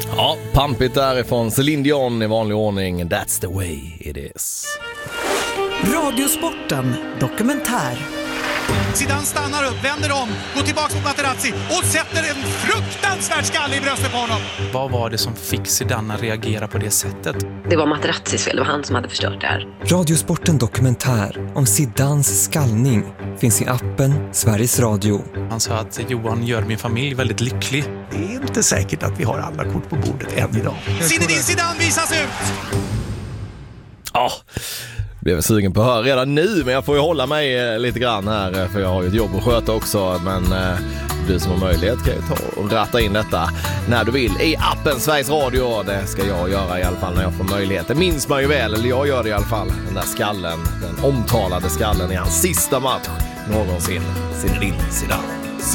Ja, pampigt därifrån Celine Dion i vanlig ordning. That's the way it is. Radiosporten dokumentär. Zidane stannar upp, vänder om, går tillbaka mot Materazzi och sätter en fruktansvärd skalle i bröstet på honom. Vad var det som fick Zidane att reagera på det sättet? Det var Materazzis fel, det var han som hade förstört det här. Radiosporten dokumentär om Zidanes skallning finns i appen Sveriges Radio. Han sa att Johan gör min familj väldigt lycklig. Det är inte säkert att vi har alla kort på bordet än idag. Zinedine Zidane visas ut! Ja, blev sugen på att höra redan nu, men jag får ju hålla mig lite grann här för jag har ju ett jobb att sköta också, men du som har möjlighet kan ju ta och ratta in detta när du vill i appen Sveriges Radio. Det ska jag göra i alla fall när jag får möjlighet. Det minns man ju väl, eller jag gör det i alla fall, den där skallen, den omtalade skallen i hans sista match någonsin, Zinedine Zidane.